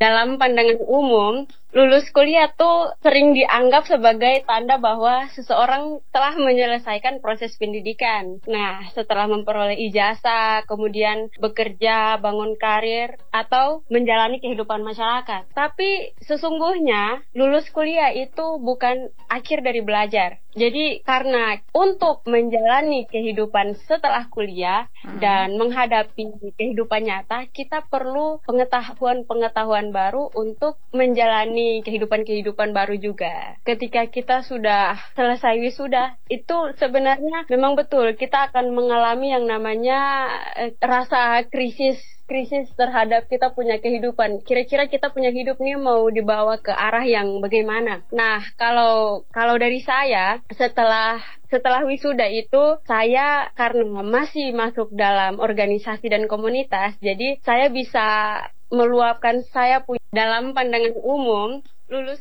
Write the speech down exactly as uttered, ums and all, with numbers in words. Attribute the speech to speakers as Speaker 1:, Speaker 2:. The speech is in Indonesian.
Speaker 1: Dalam pandangan umum, lulus kuliah tuh sering dianggap sebagai tanda bahwa seseorang telah menyelesaikan proses pendidikan. Nah, setelah memperoleh ijazah, kemudian bekerja, bangun karir, atau menjalani kehidupan masyarakat. Tapi sesungguhnya, lulus kuliah itu bukan akhir dari belajar. Jadi, karena untuk menjalani kehidupan setelah kuliah hmm. dan menghadapi kehidupan nyata, kita perlu pengetahuan-pengetahuan baru untuk menjalani kehidupan-kehidupan baru juga. Ketika kita sudah selesai wisuda, itu sebenarnya memang betul kita akan mengalami yang namanya eh, rasa krisis krisis terhadap kita punya kehidupan. Kira-kira kita punya hidup nih mau dibawa ke arah yang bagaimana? Nah, kalau kalau dari saya setelah Setelah wisuda itu, saya karena masih masuk dalam organisasi dan komunitas, jadi saya bisa meluapkan saya punya dalam pandangan umum, lulus